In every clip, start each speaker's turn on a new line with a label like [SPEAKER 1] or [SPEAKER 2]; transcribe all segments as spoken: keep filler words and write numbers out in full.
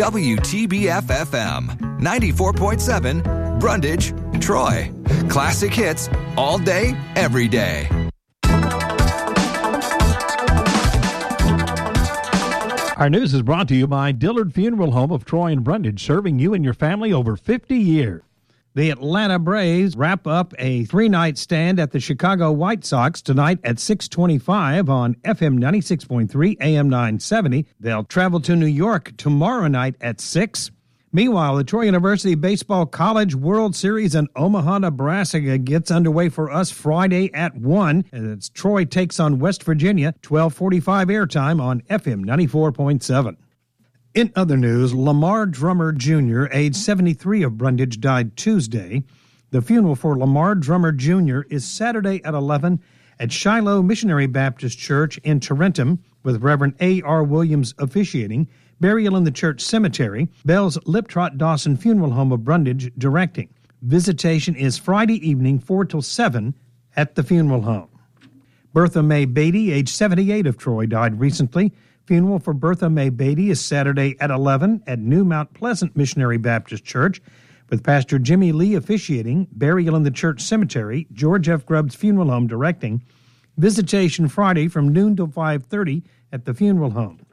[SPEAKER 1] W T B F F M, ninety-four point seven, Brundage, Troy. Classic hits all day, every day.
[SPEAKER 2] Our news is brought to you by Dillard Funeral Home of Troy and Brundage, serving you and your family over fifty years. The Atlanta Braves wrap up a three-night stand at the Chicago White Sox tonight at six twenty-five on F M ninety-six point three, A M nine seventy. They'll travel to New York tomorrow night at six. Meanwhile, the Troy University Baseball College World Series in Omaha, Nebraska gets underway for us Friday at one. As Troy takes on West Virginia, twelve forty-five airtime on F M ninety-four point seven. In other news, Lamar Drummer Junior, age seventy-three of Brundage, died Tuesday. The funeral for Lamar Drummer Junior is Saturday at eleven at Shiloh Missionary Baptist Church in Tarentum, with Reverend A R. Williams officiating, burial in the church cemetery, Bell's Liptrot Dawson Funeral Home of Brundage directing. Visitation is Friday evening, four till seven, at the funeral home. Bertha May Beatty, age seventy-eight of Troy, died recently. Funeral for Bertha May Beatty is Saturday at eleven at New Mount Pleasant Missionary Baptist Church, with Pastor Jimmy Lee officiating, burial in the church cemetery, George F. Grubbs Funeral Home directing. Visitation Friday from noon till five thirty at the funeral home.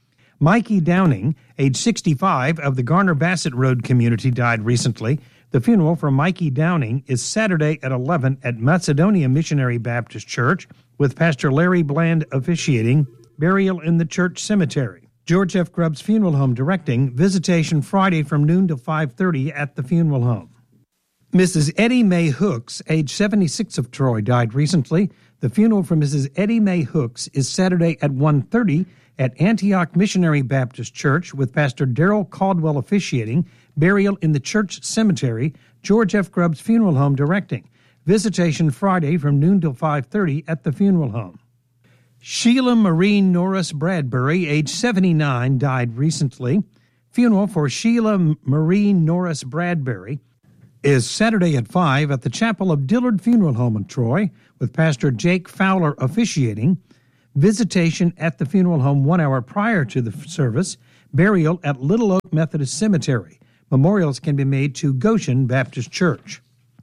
[SPEAKER 2] Mikey Downing, age sixty-five, of the Garner Bassett Road community, died recently. The funeral for Mikey Downing is Saturday at eleven at Macedonia Missionary Baptist Church, with Pastor Larry Bland officiating, burial in the church cemetery. George F. Grubbs Funeral Home directing. Visitation Friday from noon to five thirty at the funeral home. Missus Eddie Mae Hooks, age seventy-six of Troy, died recently. The funeral for Missus Eddie Mae Hooks is Saturday at one thirty at Antioch Missionary Baptist Church, with Pastor Darrell Caldwell officiating, burial in the church cemetery, George F. Grubbs Funeral Home directing. Visitation Friday from noon till five thirty at the funeral home. Sheila Marie Norris Bradbury, age seventy-nine, died recently. Funeral for Sheila Marie Norris Bradbury is Saturday at five at the chapel of Dillard Funeral Home in Troy, with Pastor Jake Fowler officiating. Visitation at the funeral home one hour prior to the service. Burial at Little Oak Methodist Cemetery. Memorials can be made to Goshen Baptist Church.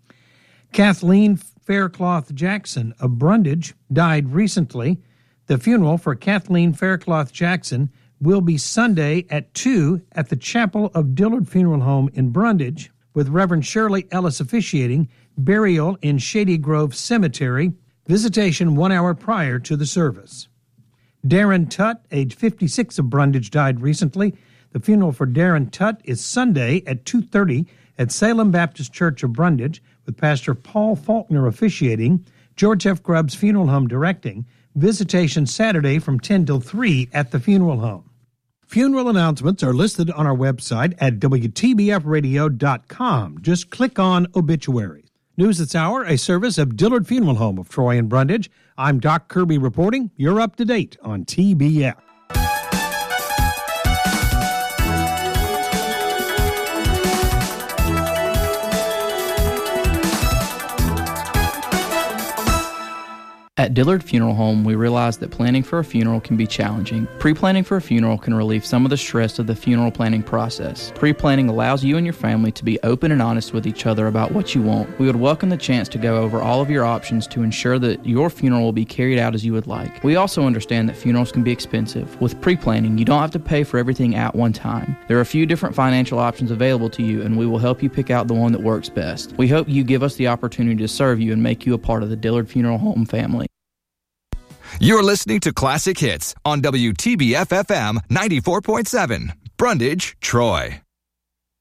[SPEAKER 2] Kathleen Faircloth Jackson of Brundage died recently. The funeral for Kathleen Faircloth Jackson will be Sunday at two at the chapel of Dillard Funeral Home in Brundage, with Reverend Shirley Ellis officiating, burial in Shady Grove Cemetery. Visitation one hour prior to the service. Darren Tutt, age fifty-six of Brundage, died recently. The funeral for Darren Tutt is Sunday at two thirty at Salem Baptist Church of Brundage, with Pastor Paul Faulkner officiating, George F. Grubbs Funeral Home directing. Visitation Saturday from ten till three at the funeral home. Funeral announcements are listed on our website at W T B F radio dot com. Just click on Obituaries. News This Hour, a service of Dillard Funeral Home of Troy and Brundage. I'm Doc Kirby reporting. You're up to date on T B F.
[SPEAKER 3] At Dillard Funeral Home, we realize that planning for a funeral can be challenging. Pre-planning for a funeral can relieve some of the stress of the funeral planning process. Pre-planning allows you and your family to be open and honest with each other about what you want. We would welcome the chance to go over all of your options to ensure that your funeral will be carried out as you would like. We also understand that funerals can be expensive. With pre-planning, you don't have to pay for everything at one time. There are a few different financial options available to you, and we will help you pick out the one that works best. We hope you give us the opportunity to serve you and make you a part of the Dillard Funeral Home family.
[SPEAKER 1] You're listening to Classic Hits on W T B F F M ninety-four point seven, Brundage, Troy.